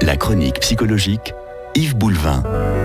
La chronique psychologique, Yves Boulevin.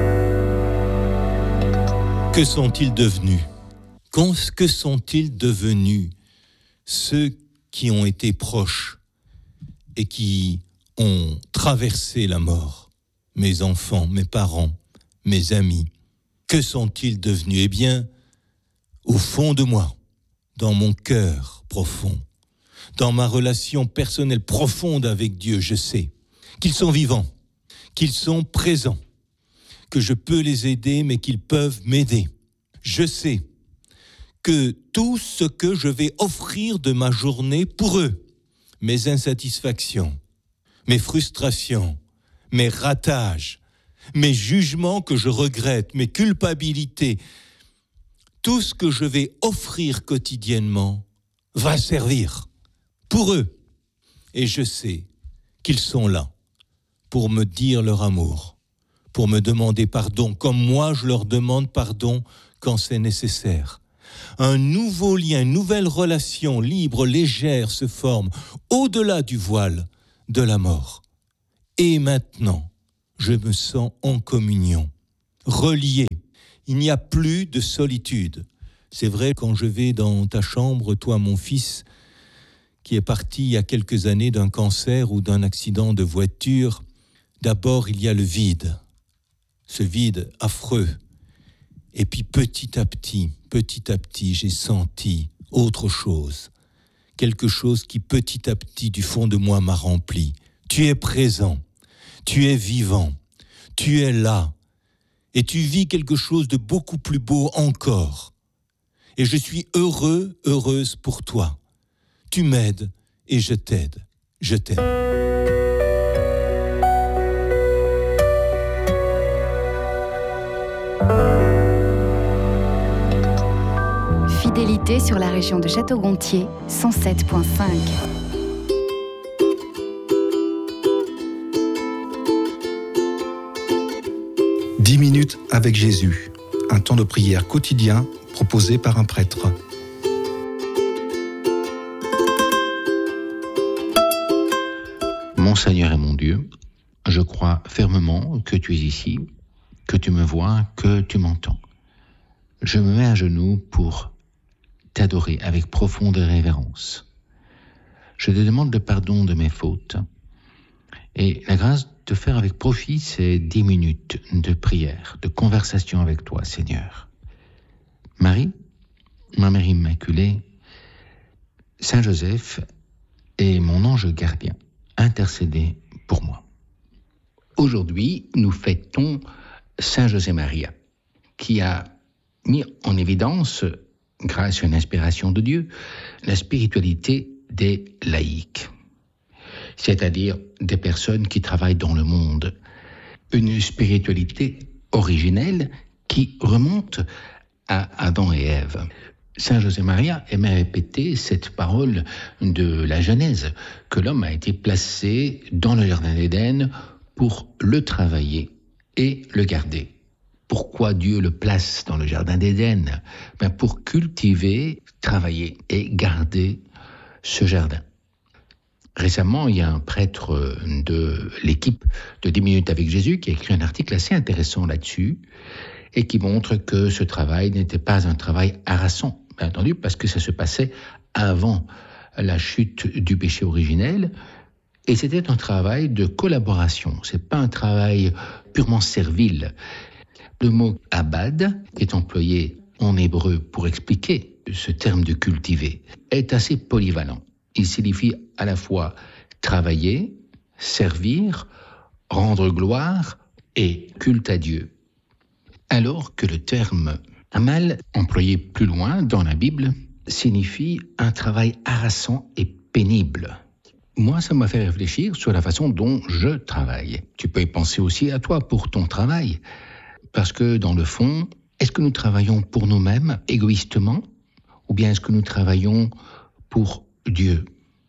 Que sont-ils devenus ? Que sont-ils devenus ceux qui ont été proches et qui ont traversé la mort ? Mes enfants, mes parents, mes amis. Que sont-ils devenus ? Eh bien, au fond de moi, dans mon cœur profond, dans ma relation personnelle profonde avec Dieu, je sais qu'ils sont vivants, qu'ils sont présents, que je peux les aider, mais qu'ils peuvent m'aider. Je sais que tout ce que je vais offrir de ma journée pour eux, mes insatisfactions, mes frustrations, mes ratages, mes jugements que je regrette, mes culpabilités, tout ce que je vais offrir quotidiennement va servir pour eux. Et je sais qu'ils sont là pour me dire leur amour, pour me demander pardon, comme moi je leur demande pardon quand c'est nécessaire. Un nouveau lien, une nouvelle relation libre, légère se forme au-delà du voile de la mort. Et maintenant, je me sens en communion, relié. Il n'y a plus de solitude. C'est vrai, quand je vais dans ta chambre, toi, mon fils, qui est parti il y a quelques années d'un cancer ou d'un accident de voiture, d'abord il y a le vide, ce vide affreux. Et puis petit à petit, j'ai senti autre chose. Quelque chose qui petit à petit, du fond de moi, m'a rempli. Tu es présent, tu es vivant, tu es là. Et tu vis quelque chose de beaucoup plus beau encore. Et je suis heureux, heureuse pour toi. Tu m'aides et je t'aide. Je t'aime. Fidélité sur la région de Château-Gontier, 107.5. « 10 minutes avec Jésus », un temps de prière quotidien proposé par un prêtre. Mon Seigneur et mon Dieu, je crois fermement que tu es ici, que tu me vois, que tu m'entends. Je me mets à genoux pour t'adorer avec profonde révérence. Je te demande le pardon de mes fautes et la grâce de faire avec profit ces 10 minutes de prière, de conversation avec toi, Seigneur. Marie, ma mère immaculée, Saint Joseph et mon ange gardien, intercédez pour moi. Aujourd'hui, nous fêtons Saint José Maria, qui a mis en évidence, grâce à une inspiration de Dieu, la spiritualité des laïcs, c'est-à-dire des personnes qui travaillent dans le monde. Une spiritualité originelle qui remonte à Adam et Ève. Saint José Maria aimait répéter cette parole de la Genèse, que l'homme a été placé dans le jardin d'Éden pour le travailler et le garder. Pourquoi Dieu le place dans le jardin d'Éden ? Pour cultiver, travailler et garder ce jardin. Récemment, il y a un prêtre de l'équipe de 10 minutes avec Jésus qui a écrit un article assez intéressant là-dessus et qui montre que ce travail n'était pas un travail harassant, bien entendu, parce que ça se passait avant la chute du péché originel et c'était un travail de collaboration. C'est pas un travail purement servile. Le mot « abad », qui est employé en hébreu pour expliquer ce terme de cultiver, est assez polyvalent. Il signifie à la fois travailler, servir, rendre gloire et culte à Dieu. Alors que le terme « amal », employé plus loin dans la Bible, signifie un travail harassant et pénible. Moi, ça m'a fait réfléchir sur la façon dont je travaille. Tu peux y penser aussi à toi pour ton travail. Parce que dans le fond, est-ce que nous travaillons pour nous-mêmes, égoïstement, ou bien est-ce que nous travaillons pour Dieu,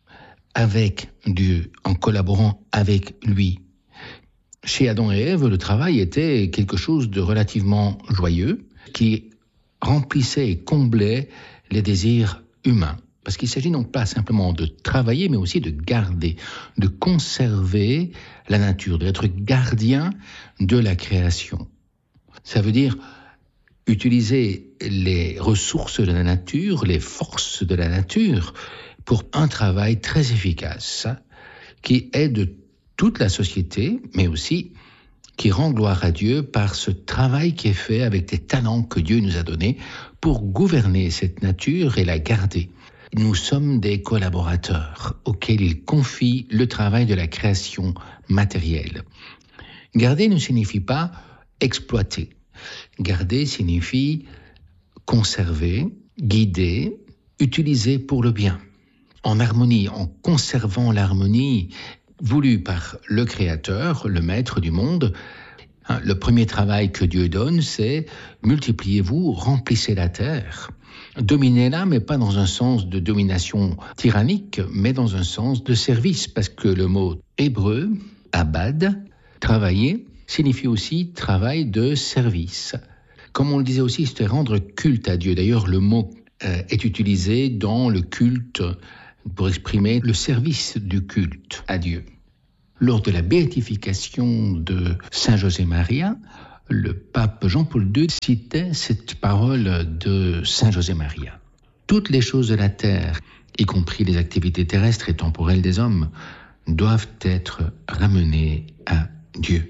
avec Dieu, en collaborant avec lui ? Chez Adam et Ève, le travail était quelque chose de relativement joyeux, qui remplissait et comblait les désirs humains. Parce qu'il s'agit non pas simplement de travailler, mais aussi de garder, de conserver la nature, d'être gardien de la création. Ça veut dire utiliser les ressources de la nature, les forces de la nature, pour un travail très efficace, qui aide toute la société, mais aussi qui rend gloire à Dieu par ce travail qui est fait avec des talents que Dieu nous a donnés pour gouverner cette nature et la garder. Nous sommes des collaborateurs auxquels il confie le travail de la création matérielle. Garder ne signifie pas exploiter. Garder signifie conserver, guider, utiliser pour le bien. En harmonie, en conservant l'harmonie voulue par le Créateur, le Maître du monde. Le premier travail que Dieu donne, c'est « multipliez-vous, remplissez la terre ». Dominez-la, mais pas dans un sens de domination tyrannique, mais dans un sens de service, parce que le mot hébreu, abad, travailler, signifie aussi travail de service. Comme on le disait aussi, c'était rendre culte à Dieu. D'ailleurs, le mot est utilisé dans le culte pour exprimer le service du culte à Dieu. Lors de la béatification de Saint José-Maria, le pape Jean-Paul II citait cette parole de Saint José-Maria. Toutes les choses de la terre, y compris les activités terrestres et temporelles des hommes, doivent être ramenées à Dieu.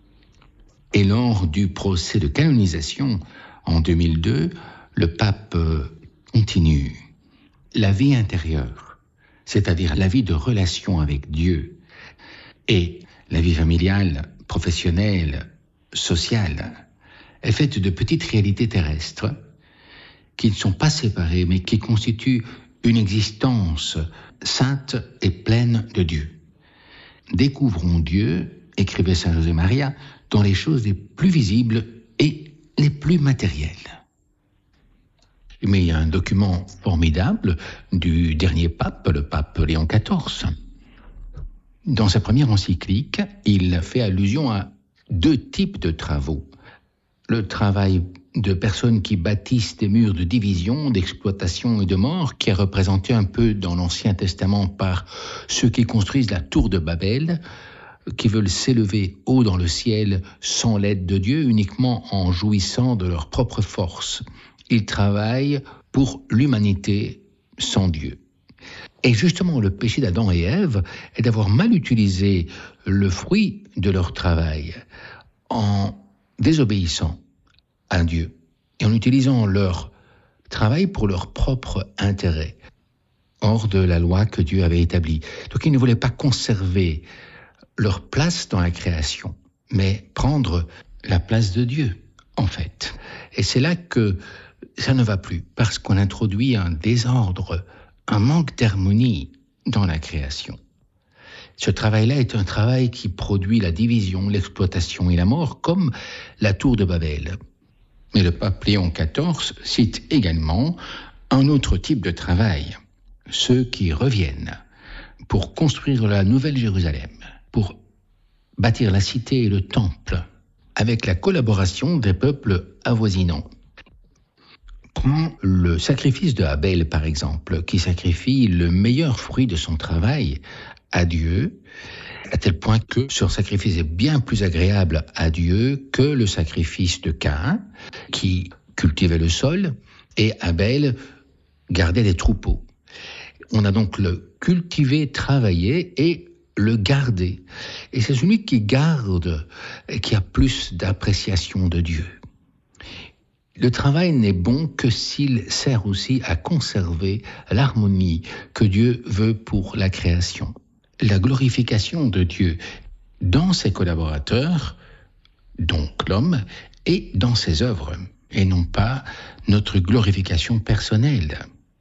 Et lors du procès de canonisation en 2002, le pape continue. La vie intérieure, c'est-à-dire la vie de relation avec Dieu, et la vie familiale, professionnelle, sociale, est faite de petites réalités terrestres qui ne sont pas séparées, mais qui constituent une existence sainte et pleine de Dieu. Découvrons Dieu, écrivait Saint José-Maria, dans les choses les plus visibles et les plus matérielles. Mais il y a un document formidable du dernier pape, le pape Léon XIV. Dans sa première encyclique, il fait allusion à 2 types de travaux. Le travail de personnes qui bâtissent des murs de division, d'exploitation et de mort, qui est représenté un peu dans l'Ancien Testament par ceux qui construisent la tour de Babel, qui veulent s'élever haut dans le ciel sans l'aide de Dieu, uniquement en jouissant de leur propre force. Ils travaillent pour l'humanité sans Dieu. Et justement, le péché d'Adam et Ève est d'avoir mal utilisé le fruit de leur travail en désobéissant à Dieu et en utilisant leur travail pour leur propre intérêt, hors de la loi que Dieu avait établie. Donc ils ne voulaient pas conserver leur place dans la création, mais prendre la place de Dieu, en fait. Et c'est là que ça ne va plus, parce qu'on introduit un désordre, un manque d'harmonie dans la création. Ce travail-là est un travail qui produit la division, l'exploitation et la mort, comme la tour de Babel. Mais le pape Léon XIV cite également un autre type de travail, ceux qui reviennent pour construire la nouvelle Jérusalem, pour bâtir la cité et le temple, avec la collaboration des peuples avoisinants. Prends le sacrifice de Abel, par exemple, qui sacrifie le meilleur fruit de son travail à Dieu, à tel point que ce sacrifice est bien plus agréable à Dieu que le sacrifice de Caïn, qui cultivait le sol, et Abel gardait les troupeaux. On a donc le cultiver, travailler et le garder. Et c'est celui qui garde qui a plus d'appréciation de Dieu. Le travail n'est bon que s'il sert aussi à conserver l'harmonie que Dieu veut pour la création. La glorification de Dieu dans ses collaborateurs, donc l'homme, et dans ses œuvres, et non pas notre glorification personnelle.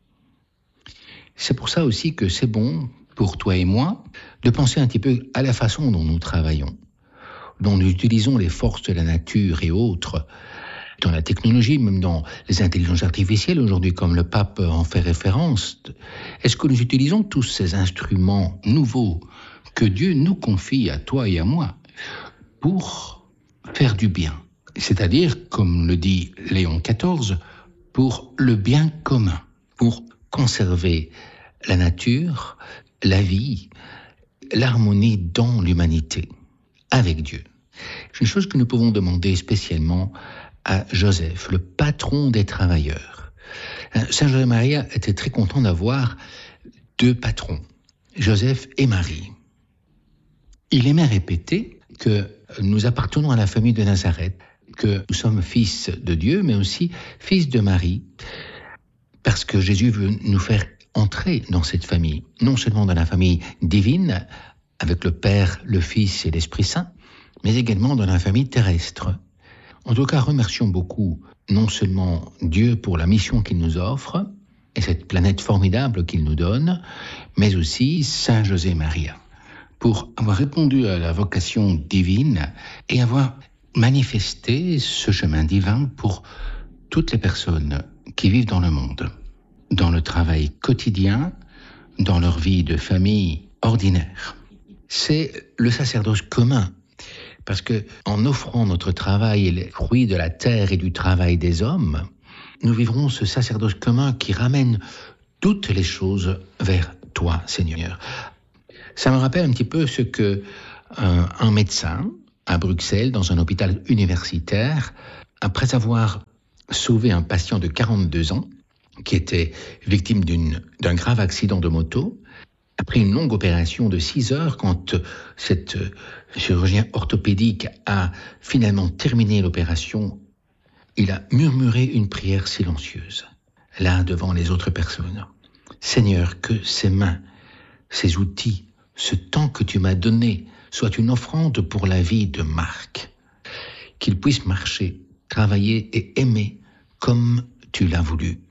C'est pour ça aussi que c'est bon, pour toi et moi, de penser un petit peu à la façon dont nous travaillons, dont nous utilisons les forces de la nature et autres, dans la technologie, même dans les intelligences artificielles aujourd'hui, comme le pape en fait référence. Est-ce que nous utilisons tous ces instruments nouveaux que Dieu nous confie à toi et à moi pour faire du bien? C'est-à-dire, comme le dit Léon XIV, pour le bien commun, pour conserver la nature, la vie, l'harmonie dans l'humanité, avec Dieu. C'est une chose que nous pouvons demander spécialement à Joseph, le patron des travailleurs. Saint José Maria était très content d'avoir 2 patrons, Joseph et Marie. Il aimait répéter que nous appartenons à la famille de Nazareth, que nous sommes fils de Dieu, mais aussi fils de Marie, parce que Jésus veut nous faire entrer dans cette famille, non seulement dans la famille divine, avec le Père, le Fils et l'Esprit Saint, mais également dans la famille terrestre. En tout cas, remercions beaucoup non seulement Dieu pour la mission qu'il nous offre, et cette planète formidable qu'il nous donne, mais aussi Saint José Maria, pour avoir répondu à la vocation divine et avoir manifesté ce chemin divin pour toutes les personnes qui vivent dans le monde, dans le travail quotidien, dans leur vie de famille ordinaire. C'est le sacerdoce commun, parce que en offrant notre travail et les fruits de la terre et du travail des hommes, nous vivrons ce sacerdoce commun qui ramène toutes les choses vers toi, Seigneur. Ça me rappelle un petit peu ce que un médecin à Bruxelles, dans un hôpital universitaire, après avoir sauvé un patient de 42 ans, qui était victime d'un grave accident de moto, après une longue opération de 6 heures, quand cet chirurgien orthopédique a finalement terminé l'opération, il a murmuré une prière silencieuse, là devant les autres personnes. Seigneur, que ces mains, ces outils, ce temps que tu m'as donné, soit une offrande pour la vie de Marc, qu'il puisse marcher, travailler et aimer comme tu l'as voulu.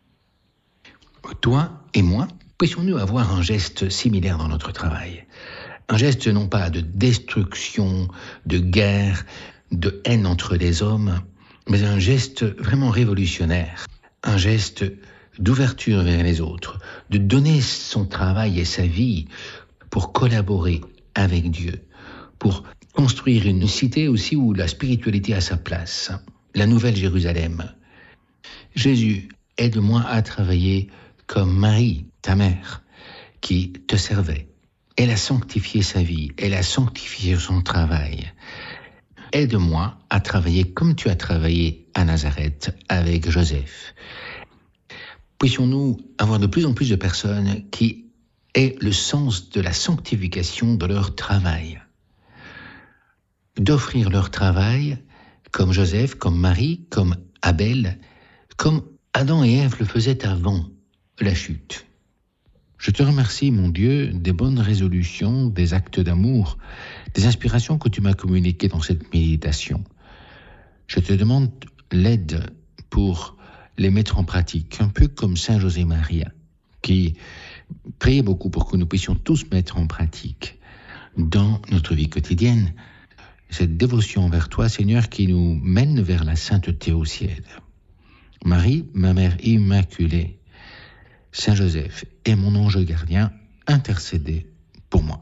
Toi et moi, puissions-nous avoir un geste similaire dans notre travail. Un geste non pas de destruction, de guerre, de haine entre les hommes, mais un geste vraiment révolutionnaire. Un geste d'ouverture vers les autres, de donner son travail et sa vie pour collaborer avec Dieu, pour construire une cité aussi où la spiritualité a sa place, la Nouvelle Jérusalem. Jésus, aide-moi à travailler comme Marie, ta mère, qui te servait. Elle a sanctifié sa vie, elle a sanctifié son travail. Aide-moi à travailler comme tu as travaillé à Nazareth avec Joseph. Puissions-nous avoir de plus en plus de personnes qui aient le sens de la sanctification de leur travail. D'offrir leur travail comme Joseph, comme Marie, comme Abel, comme Adam et Ève le faisaient avant la chute. Je te remercie, mon Dieu, des bonnes résolutions, des actes d'amour, des inspirations que tu m'as communiquées dans cette méditation. Je te demande l'aide pour les mettre en pratique, un peu comme Saint José Maria, qui priait beaucoup pour que nous puissions tous mettre en pratique dans notre vie quotidienne cette dévotion envers toi, Seigneur, qui nous mène vers la sainteté au ciel. Marie, ma mère immaculée, Saint Joseph et mon ange gardien, intercédez pour moi.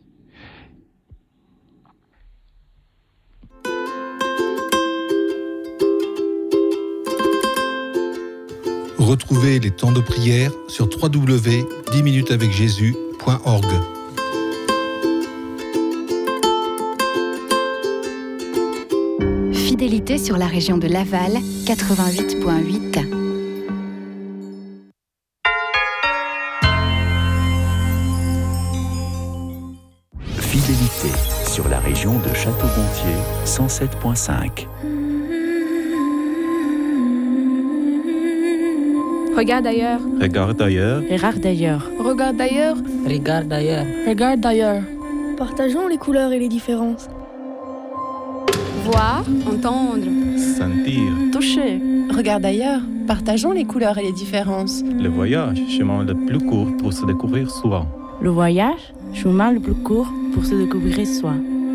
Retrouvez les temps de prière sur www.10minutesavecjésus.org. Fidélité sur la région de Laval, 88.8. Fidélité sur la région de Château-Gontier, 107.5. Regarde ailleurs. Regarde ailleurs. Regarde ailleurs. Regarde ailleurs. Regarde ailleurs. Regarde ailleurs. Partageons les couleurs et les différences. Voir, entendre, Sentir. toucher. Regarde ailleurs. Partageons les couleurs et les différences. Le voyage, chemin le plus court pour se découvrir soi. Le voyage, chemin le plus court pour se découvrir soi.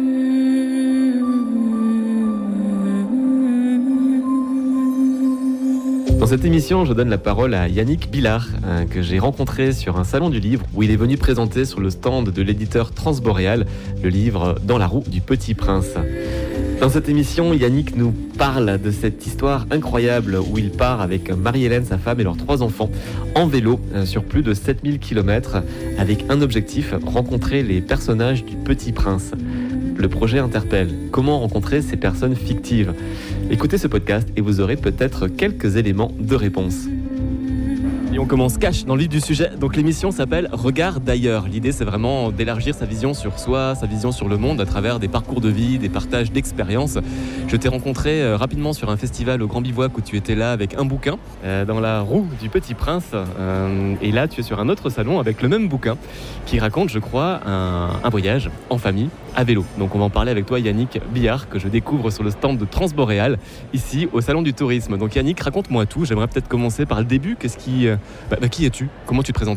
Dans cette émission, je donne la parole à Yannick Billard, que j'ai rencontré sur un salon du livre où il est venu présenter sur le stand de l'éditeur Transboréal le livre Dans la roue du Petit Prince. Dans cette émission, Yannick nous parle de cette histoire incroyable où il part avec Marie-Hélène, sa femme et leurs 3 enfants en vélo sur plus de 7000 km avec un objectif, rencontrer les personnages du Petit Prince. Le projet interpelle. Comment rencontrer ces personnes fictives ? Écoutez ce podcast et vous aurez peut-être quelques éléments de réponse. Et on commence cash dans le vif du sujet. Donc l'émission s'appelle Regard d'ailleurs. L'idée, c'est vraiment d'élargir sa vision sur soi, sa vision sur le monde à travers des parcours de vie, des partages d'expériences. Je t'ai rencontré rapidement sur un festival au Grand Bivouac où tu étais là avec un bouquin dans la roue du Petit Prince. Et là, tu es sur un autre salon avec le même bouquin qui raconte, je crois, un voyage en famille à vélo. Donc on va en parler avec toi, Yannick Billard, que je découvre sur le stand de Transboréal, ici au Salon du Tourisme. Donc Yannick, raconte-moi tout. J'aimerais peut-être commencer par le début. Qui es-tu ? Comment tu te présenterais ?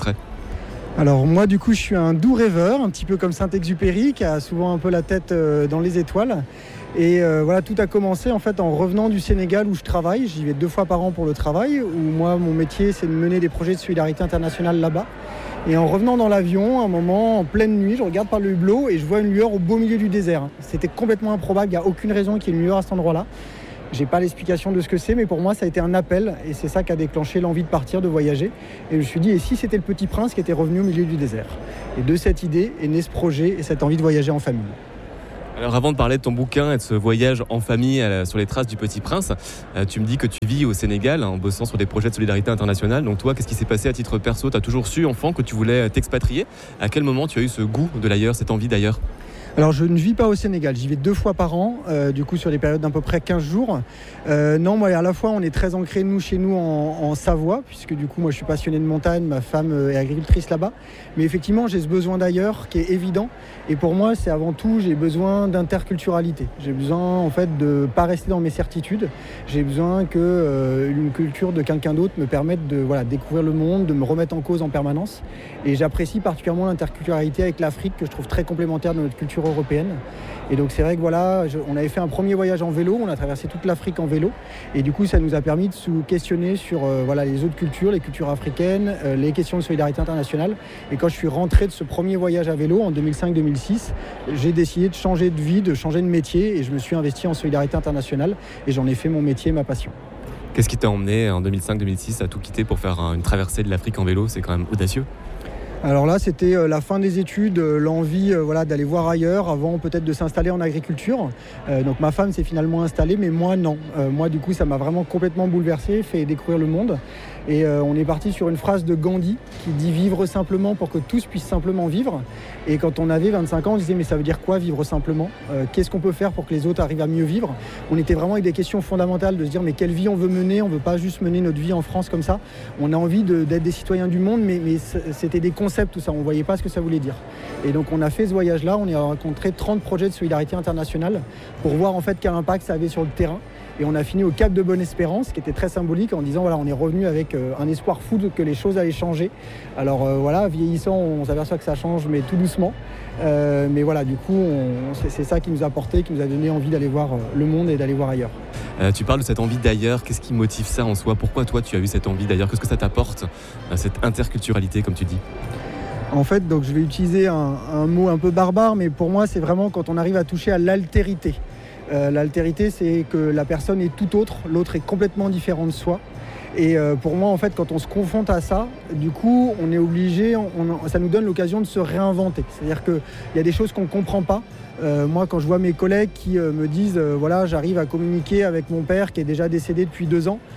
Alors moi du coup je suis un doux rêveur, un petit peu comme Saint-Exupéry qui a souvent un peu la tête dans les étoiles. Et voilà, tout a commencé en fait en revenant du Sénégal où je travaille. J'y vais 2 fois par an pour le travail, où moi mon métier c'est de mener des projets de solidarité internationale là-bas. Et en revenant dans l'avion, un moment en pleine nuit, je regarde par le hublot et je vois une lueur au beau milieu du désert. C'était complètement improbable, il n'y a aucune raison qu'il y ait une lueur à cet endroit-là. J'ai pas l'explication de ce que c'est, mais pour moi ça a été un appel et c'est ça qui a déclenché l'envie de partir, de voyager. Et je me suis dit, et si c'était le Petit Prince qui était revenu au milieu du désert ? Et de cette idée est né ce projet et cette envie de voyager en famille. Alors avant de parler de ton bouquin et de ce voyage en famille sur les traces du Petit Prince, tu me dis que tu vis au Sénégal en bossant sur des projets de solidarité internationale. Donc toi, qu'est-ce qui s'est passé à titre perso ? Tu as toujours su, enfant, que tu voulais t'expatrier ? À quel moment tu as eu ce goût de l'ailleurs, cette envie d'ailleurs ? Alors je ne vis pas au Sénégal, j'y vais 2 fois par an, du coup sur des périodes d'à peu près 15 jours. Non, moi à la fois on est très ancré chez nous en Savoie, puisque du coup moi je suis passionné de montagne, ma femme est agricultrice là-bas. Mais effectivement j'ai ce besoin d'ailleurs qui est évident. Et pour moi c'est avant tout, j'ai besoin d'interculturalité. J'ai besoin en fait de ne pas rester dans mes certitudes. J'ai besoin qu'une culture de quelqu'un d'autre me permette de découvrir le monde, de me remettre en cause en permanence. Et j'apprécie particulièrement l'interculturalité avec l'Afrique que je trouve très complémentaire de notre culture européenne. Et donc c'est vrai que on avait fait un premier voyage en vélo, on a traversé toute l'Afrique en vélo et du coup ça nous a permis de se questionner sur les autres cultures, les cultures africaines, les questions de solidarité internationale. Et quand je suis rentré de ce premier voyage à vélo en 2005-2006, j'ai décidé de changer de vie, de changer de métier et je me suis investi en solidarité internationale et j'en ai fait mon métier, ma passion. Qu'est-ce qui t'a emmené en 2005-2006 à tout quitter pour faire une traversée de l'Afrique en vélo ? C'est quand même audacieux. Alors là, c'était la fin des études, l'envie d'aller voir ailleurs avant peut-être de s'installer en agriculture. Donc ma femme s'est finalement installée, mais moi non. Moi du coup, ça m'a vraiment complètement bouleversé, fait découvrir le monde. Et on est parti sur une phrase de Gandhi qui dit « Vivre simplement pour que tous puissent simplement vivre ». Et quand on avait 25 ans, on disait « Mais ça veut dire quoi vivre simplement ? Qu'est-ce qu'on peut faire pour que les autres arrivent à mieux vivre ?» On était vraiment avec des questions fondamentales de se dire « Mais quelle vie on veut mener ? On ne veut pas juste mener notre vie en France comme ça. On a envie d'être des citoyens du monde, mais c'était des concepts tout ça. On ne voyait pas ce que ça voulait dire. » Et donc on a fait ce voyage-là, on a rencontré 30 projets de solidarité internationale pour voir en fait quel impact ça avait sur le terrain. Et on a fini au Cap de Bonne-Espérance, qui était très symbolique, en disant on est revenu avec un espoir fou que les choses allaient changer. Alors vieillissant, on s'aperçoit que ça change, mais tout doucement. Mais voilà, du coup, c'est ça qui nous a porté, qui nous a donné envie d'aller voir le monde et d'aller voir ailleurs. Tu parles de cette envie d'ailleurs, qu'est-ce qui motive ça en soi ? Pourquoi toi tu as eu cette envie d'ailleurs ? Qu'est-ce que ça t'apporte, cette interculturalité comme tu dis ? En fait, donc je vais utiliser un mot un peu barbare, mais pour moi, c'est vraiment quand on arrive à toucher à l'altérité. L'altérité, c'est que la personne est tout autre, l'autre est complètement différent de soi. Et pour moi, en fait, quand on se confronte à ça, du coup, on est obligé, ça nous donne l'occasion de se réinventer. C'est-à-dire qu'il y a des choses qu'on ne comprend pas. Moi, quand je vois mes collègues qui me disent j'arrive à communiquer avec mon père qui est déjà décédé depuis 2 ans,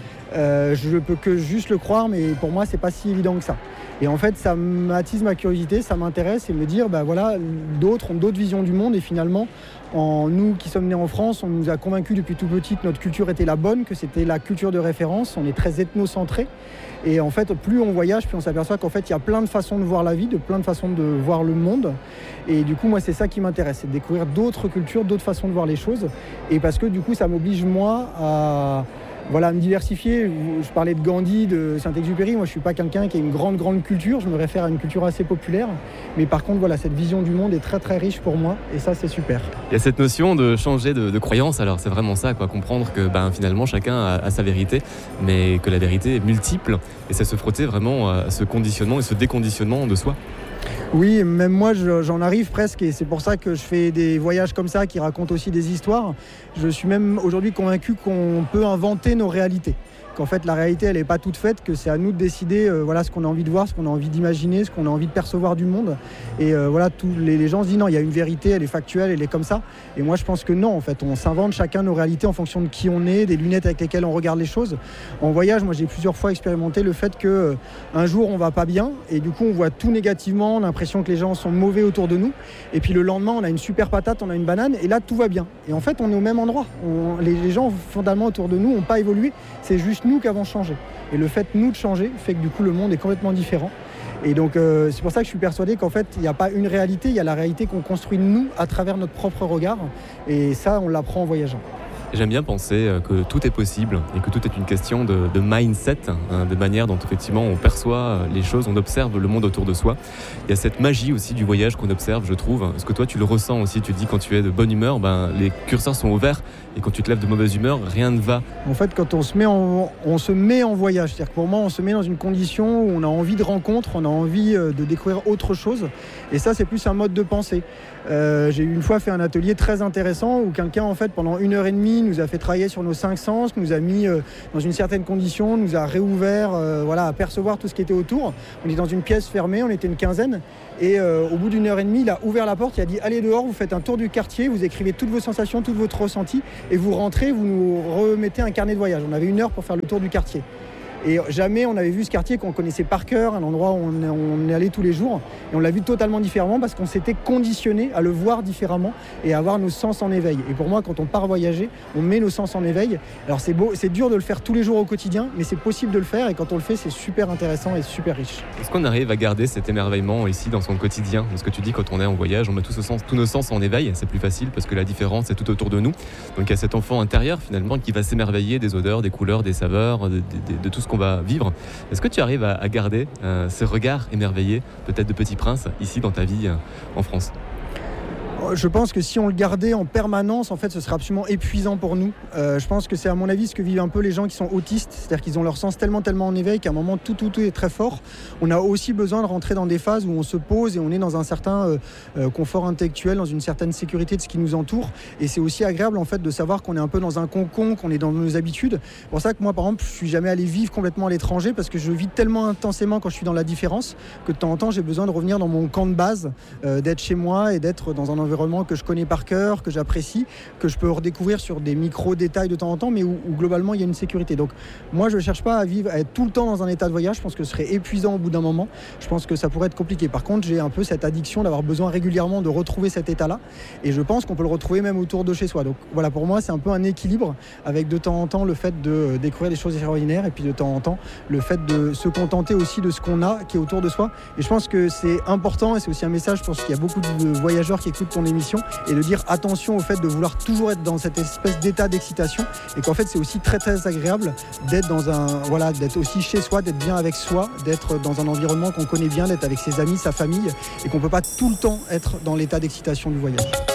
je ne peux que juste le croire, mais pour moi, c'est pas si évident que ça. Et en fait, ça m'attise ma curiosité, ça m'intéresse et me dire, d'autres ont d'autres visions du monde et finalement, nous qui sommes nés en France, on nous a convaincus depuis tout petit que notre culture était la bonne, que c'était la culture de référence, on est très ethnocentré. Et en fait, plus on voyage, plus on s'aperçoit qu'en fait, il y a plein de façons de voir la vie, de plein de façons de voir le monde. Et du coup, moi, c'est ça qui m'intéresse, c'est de découvrir d'autres cultures, d'autres façons de voir les choses. Et parce que du coup, ça m'oblige, moi, à me diversifier. Je parlais de Gandhi, de Saint-Exupéry. Moi, je ne suis pas quelqu'un qui a une grande culture. Je me réfère à une culture assez populaire. Mais par contre, cette vision du monde est très, très riche pour moi. Et ça, c'est super. Il y a cette notion de changer de croyance. Alors, c'est vraiment ça, comprendre que finalement, chacun a sa vérité, mais que la vérité est multiple. Et c'est se frotter vraiment à ce conditionnement et ce déconditionnement de soi. Oui, même moi j'en arrive presque et c'est pour ça que je fais des voyages comme ça qui racontent aussi des histoires. Je suis même aujourd'hui convaincu qu'on peut inventer nos réalités. Qu'en fait la réalité elle n'est pas toute faite, que c'est à nous de décider voilà, ce qu'on a envie de voir, ce qu'on a envie d'imaginer, ce qu'on a envie de percevoir du monde. Et voilà, tous les gens se disent non, il y a une vérité, elle est factuelle, elle est comme ça. Et moi je pense que non, en fait, on s'invente chacun nos réalités en fonction de qui on est, des lunettes avec lesquelles on regarde les choses. En voyage, moi j'ai plusieurs fois expérimenté le fait que un jour on va pas bien et du coup on voit tout négativement, on a l'impression que les gens sont mauvais autour de nous. Et puis le lendemain on a une super patate, on a une banane et là tout va bien. Et en fait on est au même endroit. Les gens fondamentalement autour de nous n'ont pas évolué, c'est juste nous qui avons changé. Et le fait nous de changer fait que du coup le monde est complètement différent. Et donc c'est pour ça que je suis persuadé qu'en fait il n'y a pas une réalité, il y a la réalité qu'on construit nous à travers notre propre regard. Et ça on l'apprend en voyageant. J'aime bien penser que tout est possible et que tout est une question de mindset, de manière dont effectivement on perçoit les choses, on observe le monde autour de soi. Il y a cette magie aussi du voyage qu'on observe, je trouve. Est-ce que toi tu le ressens aussi? Tu te dis quand tu es de bonne humeur, les curseurs sont ouverts et quand tu te lèves de mauvaise humeur, rien ne va. En fait, quand on se met en voyage, c'est-à-dire que pour moi on se met dans une condition où on a envie de rencontre, on a envie de découvrir autre chose. Et ça c'est plus un mode de pensée. J'ai une fois fait un atelier très intéressant où quelqu'un en fait pendant 1h30 nous a fait travailler sur nos 5 sens, nous a mis dans une certaine condition, nous a réouvert à percevoir tout ce qui était autour. On est dans une pièce fermée, on était une quinzaine et au bout d'1h30 il a ouvert la porte, il a dit allez dehors, vous faites un tour du quartier, vous écrivez toutes vos sensations, tout votre ressenti et vous rentrez, vous nous remettez un carnet de voyage. On avait 1 heure pour faire le tour du quartier. Et jamais on avait vu ce quartier qu'on connaissait par cœur, un endroit où on est allé tous les jours. Et on l'a vu totalement différemment parce qu'on s'était conditionné à le voir différemment et à avoir nos sens en éveil. Et pour moi, quand on part voyager, on met nos sens en éveil. Alors c'est beau, c'est dur de le faire tous les jours au quotidien, mais c'est possible de le faire. Et quand on le fait, c'est super intéressant et super riche. Est-ce qu'on arrive à garder cet émerveillement ici dans son quotidien? Parce que tu dis quand on est en voyage, on met tous nos sens en éveil. C'est plus facile parce que la différence est tout autour de nous. Donc il y a cet enfant intérieur finalement qui va s'émerveiller des odeurs, des couleurs, des saveurs, de tout ce qu'on va vivre. Est-ce que tu arrives à garder ce regard émerveillé, peut-être de Petit Prince, ici dans ta vie en France? Je pense que si on le gardait en permanence, en fait, ce serait absolument épuisant pour nous. Je pense que c'est à mon avis ce que vivent un peu les gens qui sont autistes, c'est-à-dire qu'ils ont leur sens tellement en éveil qu'à un moment tout est très fort. On a aussi besoin de rentrer dans des phases où on se pose et on est dans un certain confort intellectuel, dans une certaine sécurité de ce qui nous entoure. Et c'est aussi agréable en fait de savoir qu'on est un peu dans un cocon, qu'on est dans nos habitudes. C'est pour ça que moi, par exemple, je suis jamais allé vivre complètement à l'étranger parce que je vis tellement intensément quand je suis dans la différence que de temps en temps j'ai besoin de revenir dans mon camp de base, d'être chez moi et d'être dans un environnement que je connais par cœur, que j'apprécie, que je peux redécouvrir sur des micro-détails de temps en temps, mais où globalement il y a une sécurité. Donc moi je ne cherche pas à être tout le temps dans un état de voyage, je pense que ce serait épuisant au bout d'un moment, je pense que ça pourrait être compliqué. Par contre j'ai un peu cette addiction d'avoir besoin régulièrement de retrouver cet état-là, et je pense qu'on peut le retrouver même autour de chez soi. Donc voilà, pour moi c'est un peu un équilibre, avec de temps en temps le fait de découvrir des choses extraordinaires, et puis de temps en temps le fait de se contenter aussi de ce qu'on a, qui est autour de soi. Et je pense que c'est important, et c'est aussi un message, je pense qu'il y a beaucoup de voyageurs qui écoutent ton émission, et de dire attention au fait de vouloir toujours être dans cette espèce d'état d'excitation, et qu'en fait c'est aussi très très agréable d'être d'être aussi chez soi, d'être bien avec soi, d'être dans un environnement qu'on connaît bien, d'être avec ses amis, sa famille, et qu'on peut pas tout le temps être dans l'état d'excitation du voyage.